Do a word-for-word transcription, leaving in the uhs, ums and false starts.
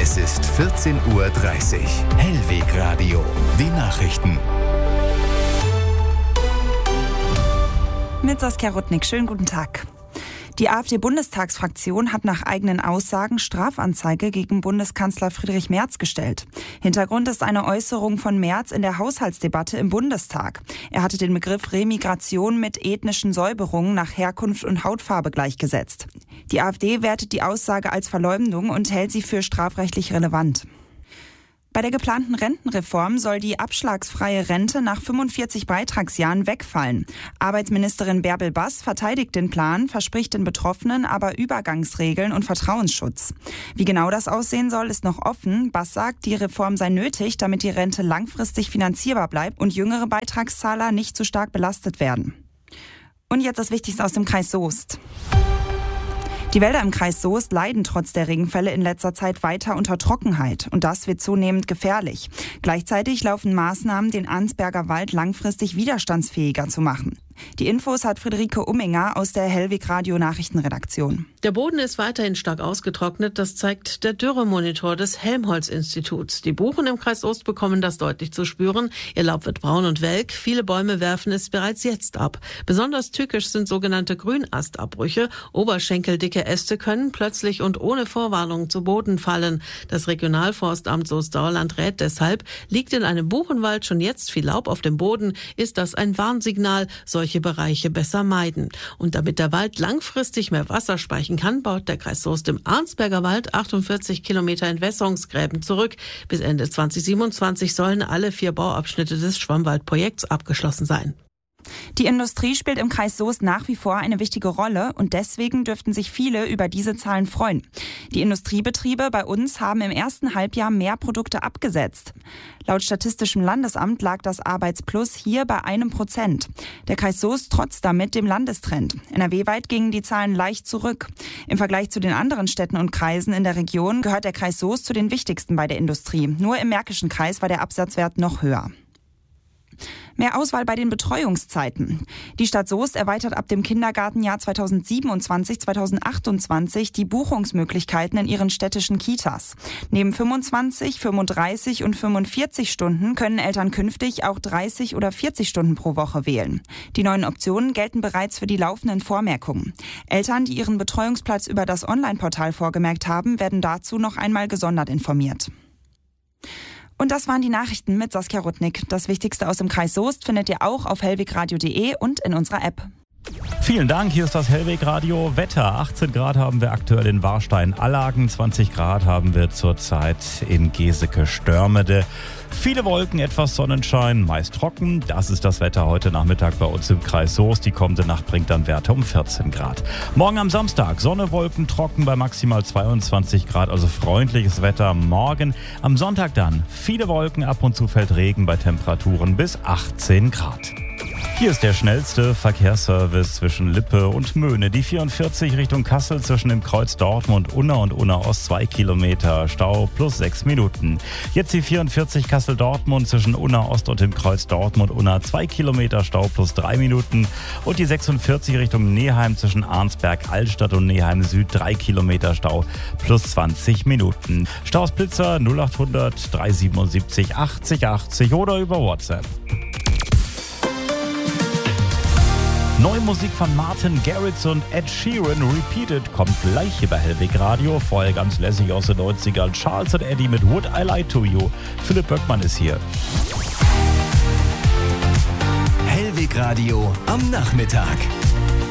Es ist vierzehn Uhr dreißig. Hellweg Radio. Die Nachrichten. Mit Saskia Rudnick. Schönen guten Tag. Die AfD-Bundestagsfraktion hat nach eigenen Aussagen Strafanzeige gegen Bundeskanzler Friedrich Merz gestellt. Hintergrund ist eine Äußerung von Merz in der Haushaltsdebatte im Bundestag. Er hatte den Begriff Remigration mit ethnischen Säuberungen nach Herkunft und Hautfarbe gleichgesetzt. Die AfD wertet die Aussage als Verleumdung und hält sie für strafrechtlich relevant. Bei der geplanten Rentenreform soll die abschlagsfreie Rente nach fünfundvierzig Beitragsjahren wegfallen. Arbeitsministerin Bärbel Bass verteidigt den Plan, verspricht den Betroffenen aber Übergangsregeln und Vertrauensschutz. Wie genau das aussehen soll, ist noch offen. Bass sagt, die Reform sei nötig, damit die Rente langfristig finanzierbar bleibt und jüngere Beitragszahler nicht zu stark belastet werden. Und jetzt das Wichtigste aus dem Kreis Soest. Die Wälder im Kreis Soest leiden trotz der Regenfälle in letzter Zeit weiter unter Trockenheit. Und das wird zunehmend gefährlich. Gleichzeitig laufen Maßnahmen, den Arnsberger Wald langfristig widerstandsfähiger zu machen. Die Infos hat Friederike Umminger aus der Hellweg Radio Nachrichtenredaktion. Der Boden ist weiterhin stark ausgetrocknet, das zeigt der Dürremonitor des Helmholtz-Instituts. Die Buchen im Kreis Soest bekommen das deutlich zu spüren. Ihr Laub wird braun und welk, viele Bäume werfen es bereits jetzt ab. Besonders tückisch sind sogenannte Grünastabbrüche. Oberschenkeldicke Äste können plötzlich und ohne Vorwarnung zu Boden fallen. Das Regionalforstamt Soest-Sauerland rät deshalb, liegt in einem Buchenwald schon jetzt viel Laub auf dem Boden, ist das ein Warnsignal, solche Bereiche besser meiden. Und damit der Wald langfristig mehr Wasser speichern kann, baut der Kreis Soest im Arnsberger Wald achtundvierzig Kilometer Entwässerungsgräben zurück. Bis Ende zwanzig siebenundzwanzig sollen alle vier Bauabschnitte des Schwammwaldprojekts abgeschlossen sein. Die Industrie spielt im Kreis Soest nach wie vor eine wichtige Rolle und deswegen dürften sich viele über diese Zahlen freuen. Die Industriebetriebe bei uns haben im ersten Halbjahr mehr Produkte abgesetzt. Laut Statistischem Landesamt lag das Arbeitsplus hier bei einem Prozent. Der Kreis Soest trotzt damit dem Landestrend. N R W-weit gingen die Zahlen leicht zurück. Im Vergleich zu den anderen Städten und Kreisen in der Region gehört der Kreis Soest zu den wichtigsten bei der Industrie. Nur im Märkischen Kreis war der Absatzwert noch höher. Mehr Auswahl bei den Betreuungszeiten. Die Stadt Soest erweitert ab dem Kindergartenjahr zweitausendsiebenundzwanzig zweitausendachtundzwanzig die Buchungsmöglichkeiten in ihren städtischen Kitas. Neben fünfundzwanzig, fünfunddreißig und fünfundvierzig Stunden können Eltern künftig auch dreißig oder vierzig Stunden pro Woche wählen. Die neuen Optionen gelten bereits für die laufenden Vormerkungen. Eltern, die ihren Betreuungsplatz über das Online-Portal vorgemerkt haben, werden dazu noch einmal gesondert informiert. Und das waren die Nachrichten mit Saskia Rudnick. Das Wichtigste aus dem Kreis Soest findet ihr auch auf hellwegradio punkt de und in unserer App. Vielen Dank, hier ist das Hellweg Radio Wetter. achtzehn Grad haben wir aktuell in Warstein-Allagen, zwanzig Grad haben wir zurzeit in Geseke-Störmede. Viele Wolken, etwas Sonnenschein, meist trocken. Das ist das Wetter heute Nachmittag bei uns im Kreis Soest. Die kommende Nacht bringt dann Werte um vierzehn Grad. Morgen am Samstag Sonne, Wolken, trocken bei maximal zweiundzwanzig Grad, also freundliches Wetter morgen. Am Sonntag dann viele Wolken, ab und zu fällt Regen bei Temperaturen bis achtzehn Grad. Hier ist der schnellste Verkehrsservice zwischen Lippe und Möhne. Die vierundvierzig Richtung Kassel zwischen dem Kreuz Dortmund-Unna und Unna-Ost zwei Kilometer Stau plus sechs Minuten. Jetzt die vierundvierzig Kassel-Dortmund zwischen Unna-Ost und dem Kreuz Dortmund-Unna zwei Kilometer Stau plus drei Minuten. Und die sechsundvierzig Richtung Neheim zwischen Arnsberg-Altstadt und Neheim-Süd drei Kilometer Stau plus zwanzig Minuten. Staus Blitzer null achthundert dreihundertsiebenundsiebzig achtzig achtzig oder über WhatsApp. Neue Musik von Martin Garrix und Ed Sheeran, Repeated, kommt gleich hier bei Hellweg Radio. Vorher ganz lässig aus den neunzigern. Charles und Eddie mit Would I Lie to You. Philipp Böckmann ist hier. Hellweg Radio am Nachmittag.